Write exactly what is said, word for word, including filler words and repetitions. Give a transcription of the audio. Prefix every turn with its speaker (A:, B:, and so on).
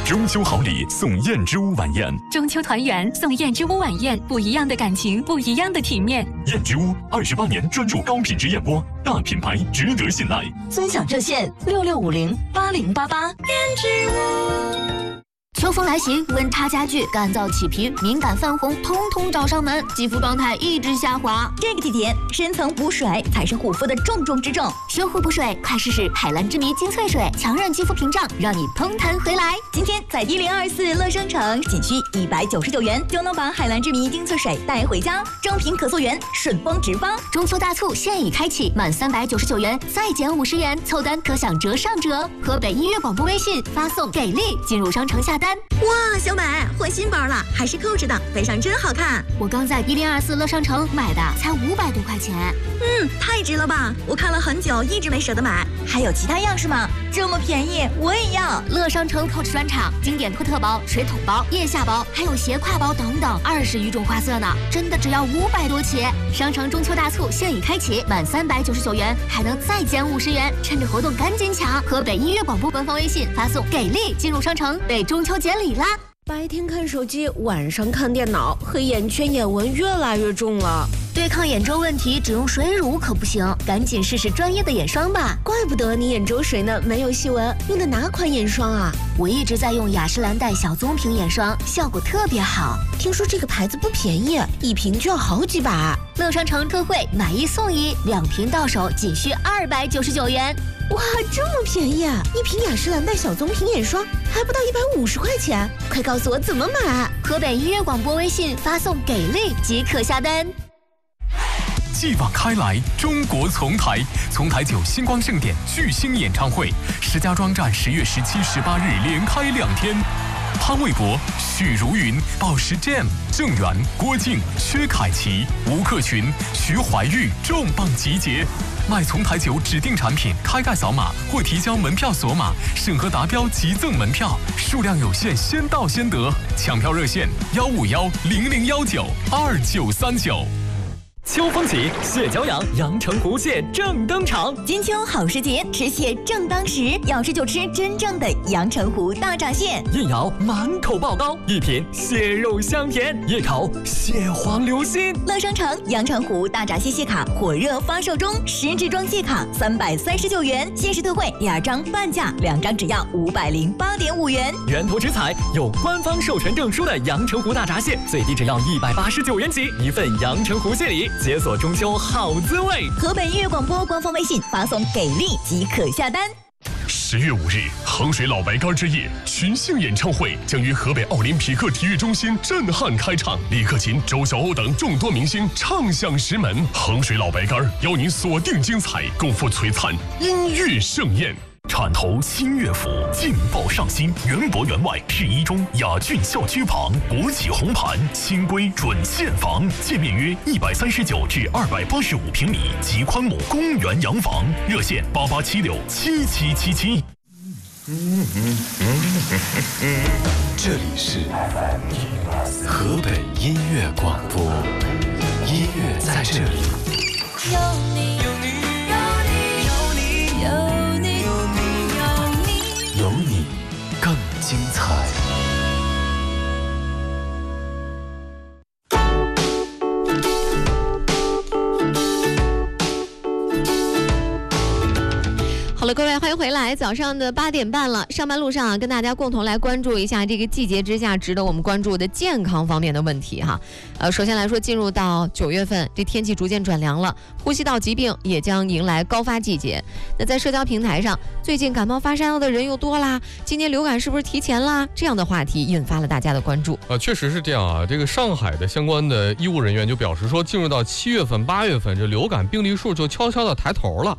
A: 中秋好礼送燕之屋晚宴，
B: 中秋团圆送燕之屋晚宴，不一样的感情，不一样的体面。
A: 燕之屋二十八年专注高品质燕窝，大品牌值得信赖。
C: 尊享热线六六五零八零八八。燕之屋。
D: 秋风来袭，温差加剧，干燥起皮、敏感泛红，通通找上门，肌肤状态一直下滑。
E: 这个季节，深层补水才是护肤的重中之重。
D: 修护补水，快试试海蓝之谜精粹水，强韧肌肤屏障，让你嘭弹回来。
E: 今天在一零二四乐商城，仅需一百九十九元就能把海蓝之谜精粹水带回家，正品可溯源，顺丰直发。
D: 中秋大促现已开启，满三百九十九元再减五十元，凑单可享折上折。河北音乐广播微信发送给力进入商城下单。
E: 哇，小美换新包了，还是扣着的，背上真好看。
D: 我刚在一零二四乐商城买的，才五百多块钱。
E: 嗯，太值了吧！我看了很久，一直没舍得买。还有其他样式吗？这么便宜，我也要。
D: 乐商城 Coach 专场，经典托特包、水桶包、腋下包，还有斜挎包等等，二十余种花色呢，真的只要五百多起。商城中秋大促现已开启，满三百九十九元还能再减五十元，趁着活动赶紧抢！河北音乐广播官方微信发送给力进入商城，为中秋节礼啦！
F: 白天看手机，晚上看电脑，黑眼圈、眼纹越来越重了。
D: 对抗眼周问题，只用水乳可不行，赶紧试试专业的眼霜吧。
F: 怪不得你眼周水呢没有细纹，用的哪款眼霜啊？
D: 我一直在用雅诗兰黛小棕瓶眼霜，效果特别好。
F: 听说这个牌子不便宜，一瓶就要好几百。
D: 乐商城特惠，买一送一，两瓶到手仅需二百九十九元。
F: 哇，这么便宜啊！一瓶雅诗兰黛小棕瓶眼霜还不到一百五十块钱，快告诉我怎么买！
D: 河北音乐广播微信发送给力即可下单。
A: 继往开来，中国丛台，丛台九星光盛典巨星演唱会，石家庄站十月十七、十八日连开两天。潘玮柏、许茹芸、宝石 Jam、郑源、郭靖、薛凯琪、吴克群、徐怀钰重磅集结。买丛台酒指定产品，开盖扫码或提交门票锁码，审核达标即赠门票，数量有限，先到先得。抢票热线：幺五幺零零幺九二九三九。
G: 秋风起，蟹脚痒，阳澄湖蟹正登场。
E: 金秋好时节，吃蟹正当时，要吃就吃真正的阳澄湖大闸蟹。
G: 一咬满口爆膏，一品蟹肉香甜，一口蟹黄流心。
E: 乐商城阳澄湖大闸蟹蟹卡火热发售中，十支装蟹卡三百三十九元，限时特惠第二张半价，两张只要五百零八点五元。
G: 源头直采，有官方授权证书的阳澄湖大闸蟹，最低只要一百八十九元起，一份阳澄湖蟹礼。解锁中秋好滋味。
E: 河北音乐广播官方微信发送给力即可下单。
A: 十月五日，衡水老白干之夜群星演唱会将于河北奥林匹克体育中心震撼开唱，李克勤、周晓鸥等众多明星唱响石门。衡水老白干邀您锁定精彩，共赴璀璨音乐盛宴。铲头新乐府，劲爆上新，园博园外市一中雅骏校区旁，国企红盘，新规准现房，界面约一百三十九至二百八十五平米，极宽亩公园洋房，热线八八七六七七七七。
H: 这里是河北音乐广播，音乐在这里。
I: 有你，有你，有你，有你。
H: 有你更精彩。
J: 好了，各位欢迎回来，早上的八点半了。上班路上啊，跟大家共同来关注一下这个季节之下值得我们关注的健康方面的问题哈。呃，首先来说，进入到九月份，这天气逐渐转凉了，呼吸道疾病也将迎来高发季节。那在社交平台上，最近感冒发烧的人又多啦，今年流感是不是提前啦？这样的话题引发了大家的关注。
K: 呃，确实是这样啊。这个上海的相关的医务人员就表示说，进入到七月份、八月份，这流感病例数就悄悄的抬头了。